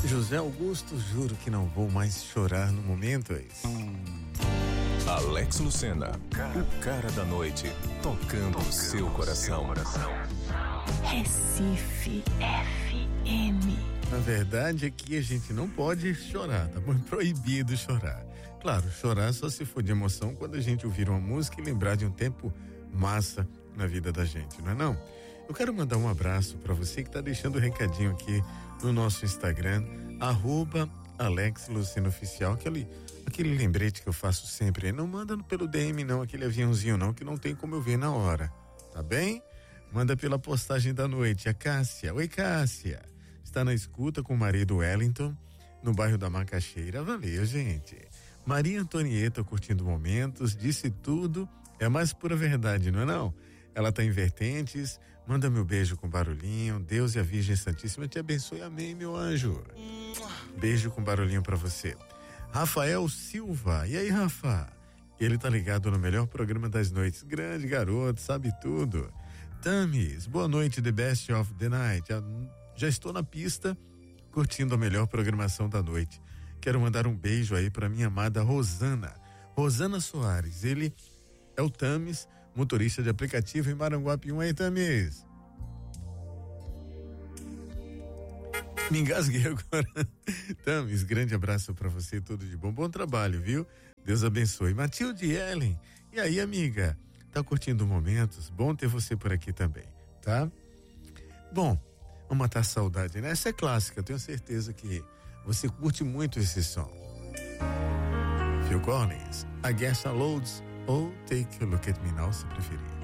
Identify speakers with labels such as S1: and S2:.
S1: José Augusto, juro que não vou mais chorar no momento, é isso.
S2: Alex Lucena, o cara da noite, tocando o seu coração.
S3: Recife FM.
S1: Na verdade, aqui a gente não pode chorar, tá bom? É proibido chorar. Claro, chorar só se for de emoção quando a gente ouvir uma música e lembrar de um tempo massa na vida da gente, não é não? Eu quero mandar um abraço para você que tá deixando o recadinho aqui no nosso Instagram, @AlexLucenoOficial, aquele lembrete que eu faço sempre. Não manda pelo DM não, aquele aviãozinho não, que não tem como eu ver na hora, tá bem? Manda pela postagem da noite. A Cássia, oi Cássia, está na escuta com o marido Wellington, no bairro da Macaxeira. Valeu, gente. Maria Antonieta curtindo momentos, disse tudo, é a mais pura verdade, não é não? Ela tá em Vertentes, manda meu beijo com barulhinho, Deus e a Virgem Santíssima te abençoe, amém, meu anjo. Beijo com barulhinho pra você. Rafael Silva, e aí, Rafa? Ele tá ligado no melhor programa das noites, grande garoto, sabe tudo. Tamis, boa noite, the best of the night. Já estou na pista, curtindo a melhor programação da noite. Quero mandar um beijo aí pra minha amada Rosana Soares. Ele é o Tamis, motorista de aplicativo em Maranguapium. Aí, Tamis. Me engasguei agora. Tamis, grande abraço pra você, tudo de bom. Bom trabalho, viu? Deus abençoe. Matilde Ellen, e aí, amiga? Tá curtindo momentos? Bom ter você por aqui também, tá? Bom, vamos matar a saudade, né? Essa é clássica, tenho certeza que você curte muito esse som. Phil Collins, I Guess I Loads ou Take a Look at Me Now, se preferir.